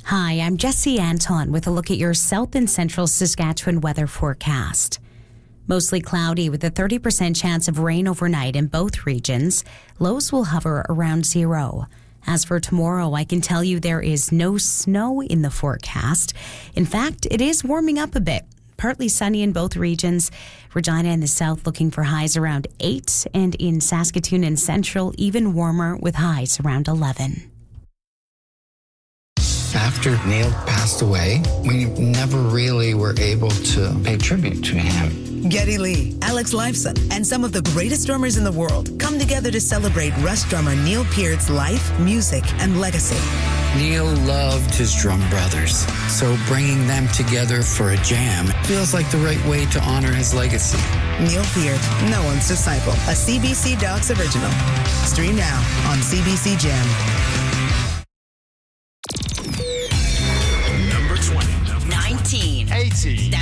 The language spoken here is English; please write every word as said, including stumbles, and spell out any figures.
Hi, I'm Jesse Anton with a look at your south and central Saskatchewan weather forecast. Mostly cloudy with a thirty percent chance of rain overnight in both regions. Lows will hover around zero. As for tomorrow, I can tell you there is no snow in the forecast. In fact, it is warming up a bit. Partly sunny in both regions. Regina in the south looking for highs around eight, and in Saskatoon and central, even warmer with highs around eleven. After Neil passed away, we never really were able to pay tribute to him. Geddy Lee, Alex Lifeson, and some of the greatest drummers in the world come together to celebrate Rush drummer Neil Peart's life, music, and legacy. Neil loved his drum brothers, so bringing them together for a jam feels like the right way to honor his legacy. Neil Peart, no one's disciple, a C B C Docs original. Stream now on C B C Gem. Number twenty. nineteen. eighteen.